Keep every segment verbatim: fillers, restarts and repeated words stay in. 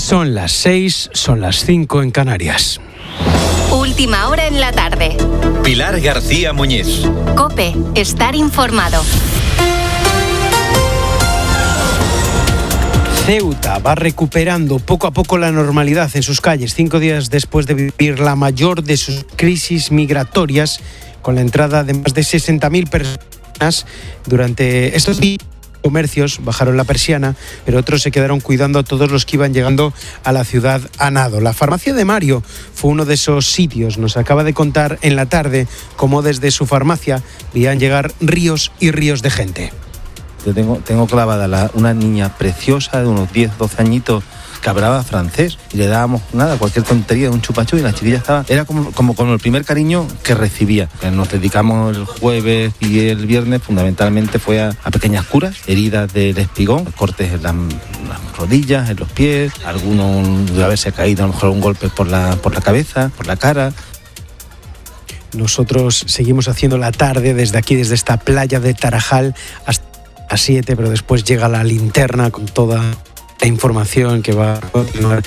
Son las seis, son las cinco en Canarias. Última hora en la tarde. Pilar García Muñiz. COPE, estar informado. Ceuta va recuperando poco a poco la normalidad en sus calles, cinco días después de vivir la mayor de sus crisis migratorias, con la entrada de más de sesenta mil personas durante estos días. Comercios bajaron la persiana, pero otros se quedaron cuidando a todos los que iban llegando a la ciudad a nado. La farmacia de Mario fue uno de esos sitios. Nos acaba de contar en la tarde cómo desde su farmacia veían llegar ríos y ríos de gente. Yo tengo, tengo clavada la, una niña preciosa de unos diez, doce añitos que hablaba francés y le dábamos nada, cualquier tontería, un chupachú, y la chiquilla estaba, era como, como con el primer cariño que recibía. Nos dedicamos el jueves y el viernes, fundamentalmente fue a, a pequeñas curas, heridas del espigón, cortes en las, las rodillas, en los pies, algunos de haberse caído, a lo mejor un golpe por la, por la cabeza, por la cara. Nosotros seguimos haciendo la tarde desde aquí, desde esta playa de Tarajal hasta las siete, pero después llega la linterna con toda la información que va a continuar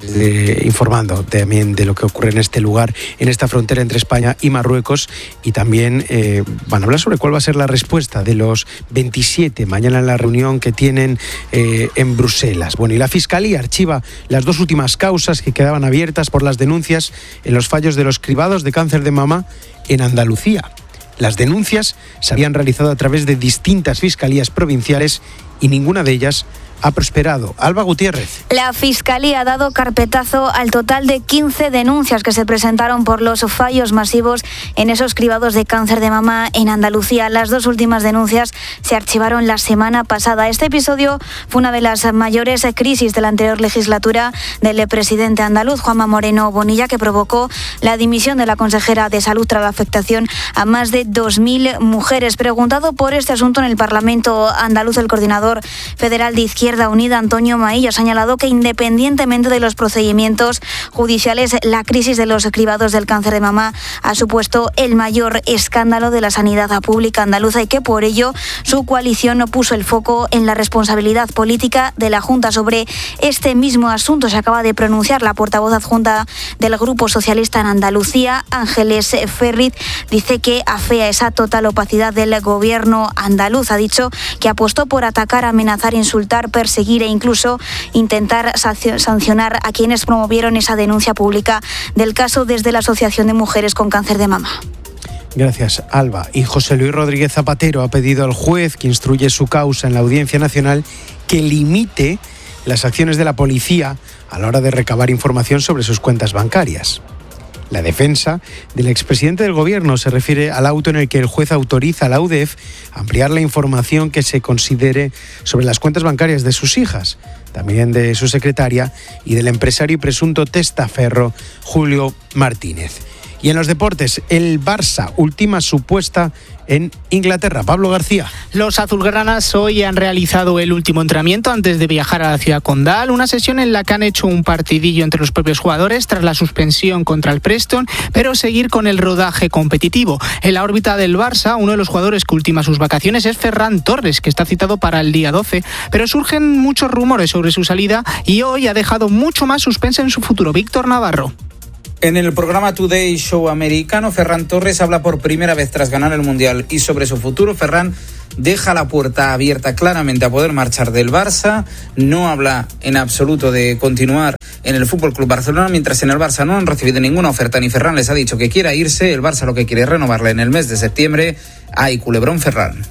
eh, informando también de lo que ocurre en este lugar, en esta frontera entre España y Marruecos, y también eh, van a hablar sobre cuál va a ser la respuesta de los veintisiete mañana en la reunión que tienen eh, en Bruselas. Bueno, y la Fiscalía archiva las dos últimas causas que quedaban abiertas por las denuncias en los fallos de los cribados de cáncer de mama en Andalucía. Las denuncias se habían realizado a través de distintas fiscalías provinciales y ninguna de ellas ha prosperado. Alba Gutiérrez. La Fiscalía ha dado carpetazo al total de quince denuncias que se presentaron por los fallos masivos en esos cribados de cáncer de mama en Andalucía. Las dos últimas denuncias se archivaron la semana pasada. Este episodio fue una de las mayores crisis de la anterior legislatura del presidente andaluz, Juanma Moreno Bonilla, que provocó la dimisión de la consejera de Salud tras la afectación a más de dos mil mujeres. Preguntado por este asunto en el Parlamento andaluz, el coordinador federal de Izquierda Unida, Antonio Maillo, ha señalado que independientemente de los procedimientos judiciales, la crisis de los cribados del cáncer de mama ha supuesto el mayor escándalo de la sanidad pública andaluza y que por ello su coalición no puso el foco en la responsabilidad política de la Junta. Sobre este mismo asunto se acaba de pronunciar la portavoz adjunta del Grupo Socialista en Andalucía, Ángeles Ferriz. Dice que afea esa total opacidad del gobierno andaluz. Ha dicho que apostó por atacar, amenazar, insultar, perseguir e incluso intentar sancionar a quienes promovieron esa denuncia pública del caso desde la Asociación de Mujeres con Cáncer de Mama. Gracias, Alba. Y José Luis Rodríguez Zapatero ha pedido al juez que instruye su causa en la Audiencia Nacional que limite las acciones de la policía a la hora de recabar información sobre sus cuentas bancarias. La defensa del expresidente del Gobierno se refiere al auto en el que el juez autoriza a la U D E F a ampliar la información que se considere sobre las cuentas bancarias de sus hijas, también de su secretaria y del empresario y presunto testaferro Julio Martínez. Y en los deportes, el Barça, última supuesta en Inglaterra. Pablo García. Los azulgranas hoy han realizado el último entrenamiento antes de viajar a la ciudad condal, una sesión en la que han hecho un partidillo entre los propios jugadores tras la suspensión contra el Preston, pero seguir con el rodaje competitivo. En la órbita del Barça, uno de los jugadores que ultima sus vacaciones es Ferran Torres, que está citado para el día doce, pero surgen muchos rumores sobre su salida y hoy ha dejado mucho más suspense en su futuro. Víctor Navarro. En el programa Today Show americano, Ferran Torres habla por primera vez tras ganar el Mundial y sobre su futuro. Ferran deja la puerta abierta claramente a poder marchar del Barça, no habla en absoluto de continuar en el F C Barcelona, mientras en el Barça no han recibido ninguna oferta ni Ferran les ha dicho que quiera irse. El Barça lo que quiere es renovarle en el mes de septiembre. Ay, culebrón Ferran.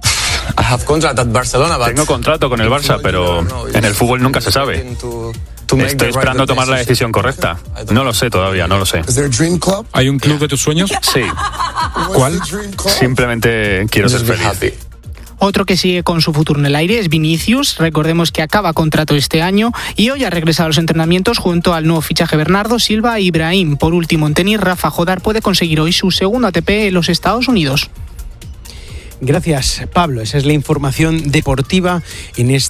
Tengo contrato con el Barça, pero en el fútbol nunca se sabe. Estoy esperando tomar la decisión correcta. No lo sé todavía, no lo sé. ¿Hay un club de tus sueños? Sí. ¿Cuál? Simplemente quiero ser feliz. Otro que sigue con su futuro en el aire es Vinicius. Recordemos que acaba contrato este año y hoy ha regresado a los entrenamientos junto al nuevo fichaje Bernardo Silva e Ibrahim. Por último, en tenis, Rafa Jodar puede conseguir hoy su segundo A T P en los Estados Unidos. Gracias, Pablo. Esa es la información deportiva en esta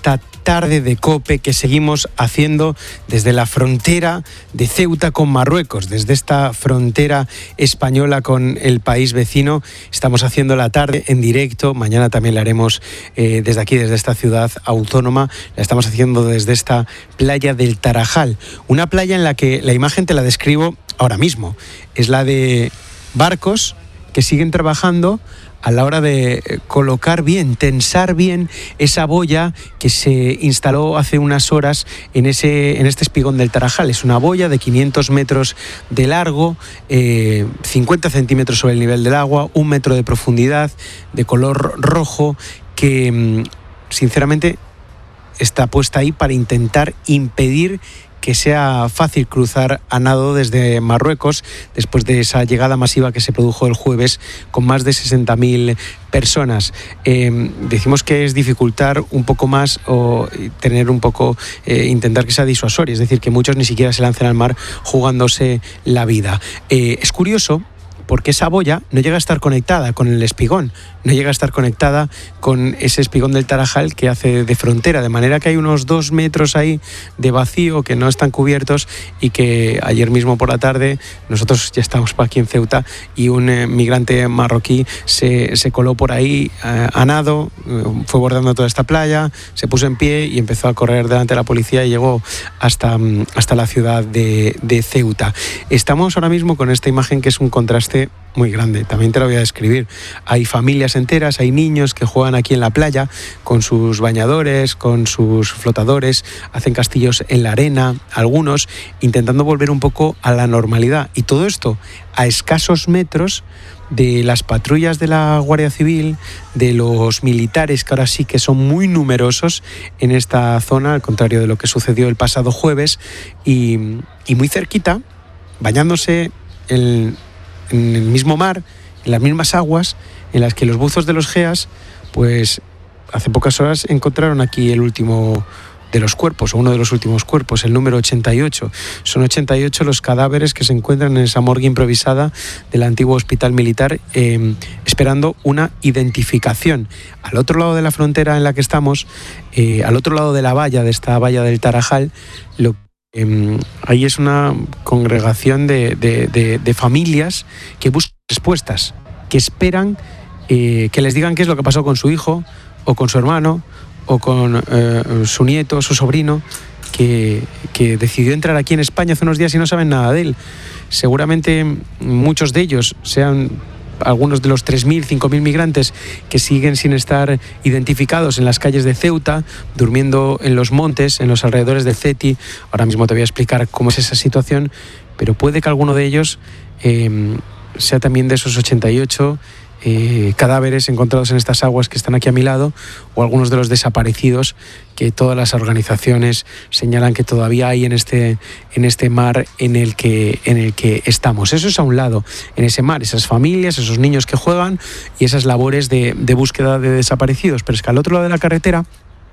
tarde de COPE que seguimos haciendo desde la frontera de Ceuta con Marruecos, desde esta frontera española con el país vecino. Estamos haciendo la tarde en directo, mañana también la haremos eh, desde aquí, desde esta ciudad autónoma. La estamos haciendo desde esta playa del Tarajal, una playa en la que la imagen te la describo ahora mismo. Es la de barcos que siguen trabajando a la hora de colocar bien, tensar bien esa boya que se instaló hace unas horas en, ese, en este espigón del Tarajal. Es una boya de quinientos metros de largo, eh, cincuenta centímetros sobre el nivel del agua, un metro de profundidad, de color rojo, que sinceramente está puesta ahí para intentar impedir que sea fácil cruzar a nado desde Marruecos después de esa llegada masiva que se produjo el jueves con más de sesenta mil personas. Eh, decimos que es dificultar un poco más o tener un poco, eh, intentar que sea disuasorio, es decir, que muchos ni siquiera se lancen al mar jugándose la vida. Eh, es curioso porque esa boya no llega a estar conectada con el espigón, no llega a estar conectada con ese espigón del Tarajal que hace de frontera, de manera que hay unos dos metros ahí de vacío que no están cubiertos y que ayer mismo por la tarde, nosotros ya estamos aquí en Ceuta, y un eh, migrante marroquí se, se coló por ahí eh, a nado, eh, fue bordando toda esta playa, se puso en pie y empezó a correr delante de la policía y llegó hasta, hasta la ciudad de, de Ceuta. Estamos ahora mismo con esta imagen que es un contraste muy grande, también te lo voy a describir. Hay familias enteras, hay niños que juegan aquí en la playa con sus bañadores, con sus flotadores, hacen castillos en la arena, algunos intentando volver un poco a la normalidad, y todo esto a escasos metros de las patrullas de la Guardia Civil, de los militares, que ahora sí que son muy numerosos en esta zona, al contrario de lo que sucedió el pasado jueves, y, y muy cerquita, bañándose en en el mismo mar, en las mismas aguas en las que los buzos de los GEAS, pues hace pocas horas encontraron aquí el último de los cuerpos, o uno de los últimos cuerpos, el número ochenta y ocho. Son ochenta y ocho los cadáveres que se encuentran en esa morgue improvisada del antiguo hospital militar, eh, esperando una identificación. Al otro lado de la frontera en la que estamos, eh, al otro lado de la valla, de esta valla del Tarajal, lo Eh, ahí es una congregación de, de, de, de familias que buscan respuestas, que esperan eh, que les digan qué es lo que pasó con su hijo, o con su hermano, o con eh, su nieto, su sobrino, que, que decidió entrar aquí en España hace unos días y no saben nada de él. Seguramente muchos de ellos sean algunos de los tres mil, cinco mil migrantes que siguen sin estar identificados en las calles de Ceuta, durmiendo en los montes, en los alrededores de Ceti. Ahora mismo te voy a explicar cómo es esa situación, pero puede que alguno de ellos eh, sea también de esos ochenta y ocho eh, cadáveres encontrados en estas aguas que están aquí a mi lado, o algunos de los desaparecidos que todas las organizaciones señalan que todavía hay en este, en este mar en el que, en el que estamos. Eso es a un lado, en ese mar, esas familias, esos niños que juegan y esas labores de, de búsqueda de desaparecidos. Pero es que al otro lado de la carretera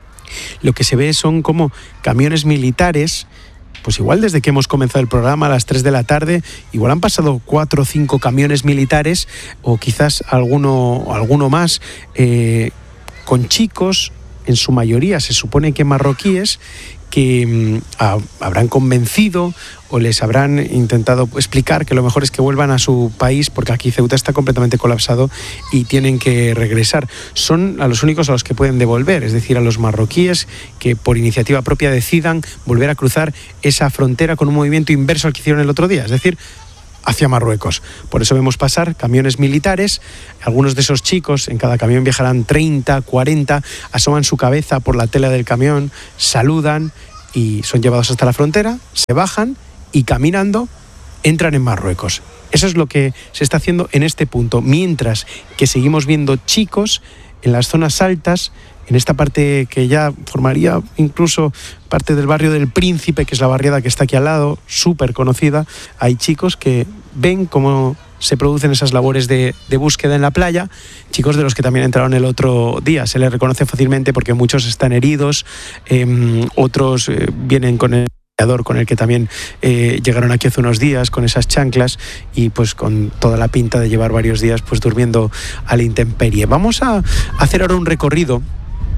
lo que se ve son como camiones militares. Pues igual desde que hemos comenzado el programa a las tres de la tarde, igual han pasado cuatro o cinco camiones militares, o quizás alguno, alguno más, eh, con chicos, en su mayoría se supone que marroquíes, que mmm, a, habrán convencido o les habrán intentado explicar que lo mejor es que vuelvan a su país, porque aquí Ceuta está completamente colapsado y tienen que regresar. Son a los únicos a los que pueden devolver, es decir, a los marroquíes que por iniciativa propia decidan volver a cruzar esa frontera con un movimiento inverso al que hicieron el otro día, es decir, hacia Marruecos. Por eso vemos pasar camiones militares. Algunos de esos chicos, en cada camión viajarán treinta, cuarenta, asoman su cabeza por la tela del camión, saludan y son llevados hasta la frontera, se bajan y caminando entran en Marruecos. Eso es lo que se está haciendo en este punto, mientras que seguimos viendo chicos en las zonas altas, en esta parte que ya formaría incluso parte del barrio del Príncipe, que es la barriada que está aquí al lado, súper conocida. Hay chicos que ven cómo se producen esas labores de, de búsqueda en la playa, chicos de los que también entraron el otro día. Se les reconoce fácilmente porque muchos están heridos, eh, otros eh, vienen con el con el que también eh, llegaron aquí hace unos días, con esas chanclas y pues con toda la pinta de llevar varios días pues durmiendo a la intemperie. Vamos a hacer ahora un recorrido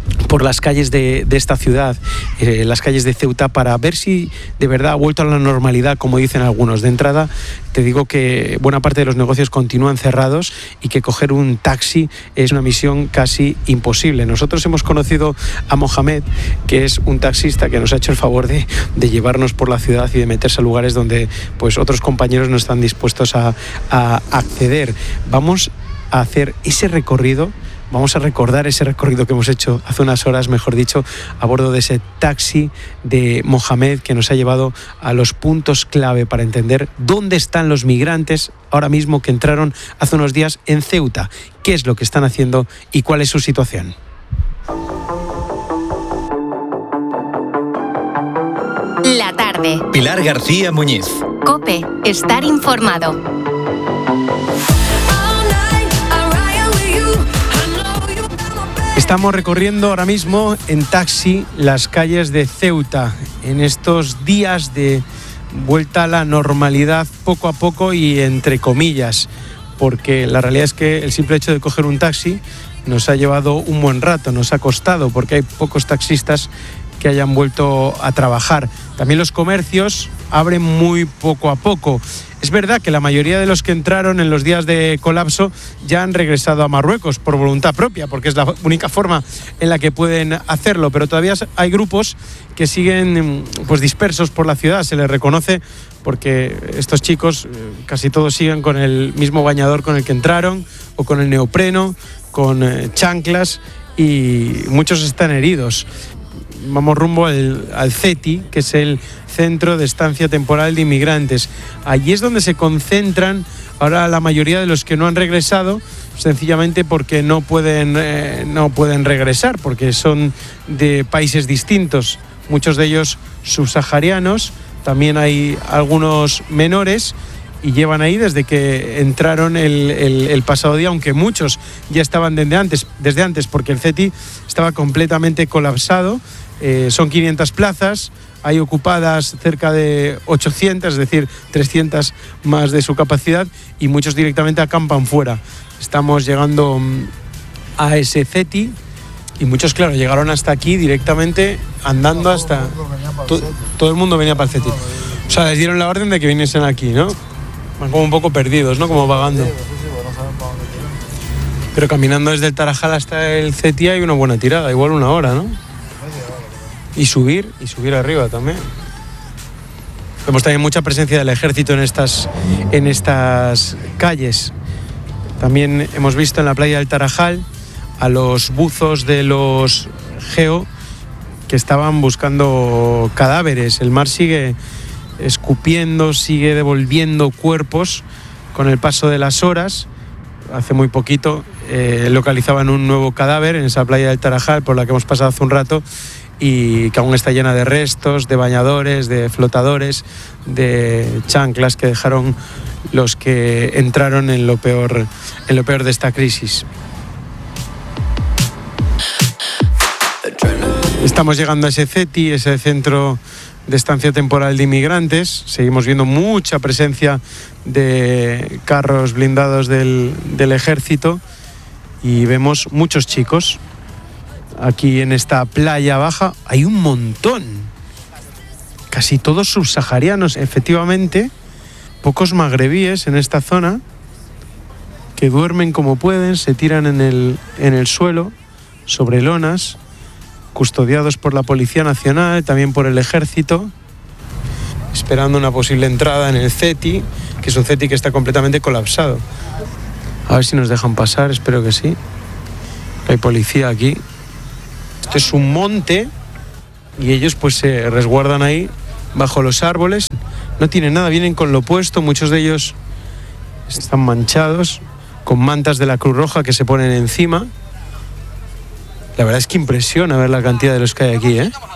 por las calles de, de esta ciudad, eh, las calles de Ceuta, para ver si de verdad ha vuelto a la normalidad, como dicen algunos. De entrada, te digo que buena parte de los negocios continúan cerrados y que coger un taxi es una misión casi imposible. Nosotros hemos conocido a Mohamed, que es un taxista que nos ha hecho el favor de, de llevarnos por la ciudad y de meterse a lugares donde pues otros compañeros no están dispuestos a, a acceder. Vamos a hacer ese recorrido. Vamos a recordar ese recorrido que hemos hecho hace unas horas, mejor dicho, a bordo de ese taxi de Mohamed, que nos ha llevado a los puntos clave para entender dónde están los migrantes ahora mismo que entraron hace unos días en Ceuta, qué es lo que están haciendo y cuál es su situación. La tarde. Pilar García Muñiz. COPE. Estar informado. Estamos recorriendo ahora mismo en taxi las calles de Ceuta en estos días de vuelta a la normalidad poco a poco y entre comillas, porque la realidad es que el simple hecho de coger un taxi nos ha llevado un buen rato, nos ha costado, porque hay pocos taxistas que hayan vuelto a trabajar. También los comercios abren muy poco a poco. Es verdad que la mayoría de los que entraron en los días de colapso ya han regresado a Marruecos por voluntad propia, porque es la única forma en la que pueden hacerlo, pero todavía hay grupos que siguen pues dispersos por la ciudad. Se les reconoce porque estos chicos casi todos siguen con el mismo bañador con el que entraron, o con el neopreno, con chanclas, y muchos están heridos. Vamos rumbo al, al CETI, que es el Centro de Estancia Temporal de Inmigrantes. Allí es donde se concentran ahora la mayoría de los que no han regresado, sencillamente porque no pueden, eh, no pueden regresar, porque son de países distintos, muchos de ellos subsaharianos. También hay algunos menores y llevan ahí desde que entraron el, el, el pasado día, aunque muchos ya estaban desde antes, desde antes porque el CETI estaba completamente colapsado. Eh, son quinientas plazas, hay ocupadas cerca de ochocientas, es decir, trescientas más de su capacidad, y muchos directamente acampan fuera. Estamos llegando a ese CETI y muchos, claro, llegaron hasta aquí directamente andando hasta... Todo, todo el mundo venía para el CETI. O sea, les dieron la orden de que viniesen aquí, ¿no? Van como un poco perdidos, ¿no? Como vagando. Pero caminando desde el Tarajal hasta el CETI hay una buena tirada, igual una hora, ¿no? Y subir, y subir arriba también. Vemos también mucha presencia del ejército en estas, en estas calles. También hemos visto en la playa del Tarajal a los buzos de los Geo que estaban buscando cadáveres. El mar sigue escupiendo, sigue devolviendo cuerpos con el paso de las horas. Hace muy poquito eh, localizaban un nuevo cadáver en esa playa del Tarajal por la que hemos pasado hace un rato, y que aún está llena de restos, de bañadores, de flotadores, de chanclas que dejaron los que entraron en lo peor, en lo peor de esta crisis. Estamos llegando a ese CETI, ese Centro de Estancia Temporal de Inmigrantes. Seguimos viendo mucha presencia de carros blindados del, del ejército, y vemos muchos chicos. Aquí en esta playa baja hay un montón, casi todos subsaharianos, efectivamente, pocos magrebíes en esta zona, que duermen como pueden, se tiran en el, en el suelo, sobre lonas, custodiados por la Policía Nacional, también por el Ejército, esperando una posible entrada en el CETI, que es un CETI que está completamente colapsado. A ver si nos dejan pasar, espero que sí. Hay policía aquí. Esto es un monte y ellos pues se resguardan ahí bajo los árboles. No tienen nada, vienen con lo puesto, muchos de ellos están manchados con mantas de la Cruz Roja que se ponen encima. La verdad es que impresiona ver la cantidad de los que hay aquí, ¿eh?